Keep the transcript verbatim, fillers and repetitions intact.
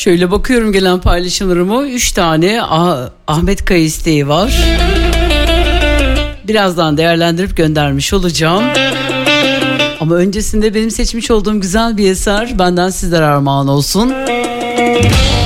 Şöyle bakıyorum gelen paylaşımlarıma. Üç tane Ah- Ahmet Kaya isteği var. Birazdan değerlendirip göndermiş olacağım. Ama öncesinde benim seçmiş olduğum güzel bir eser benden sizlere armağan olsun.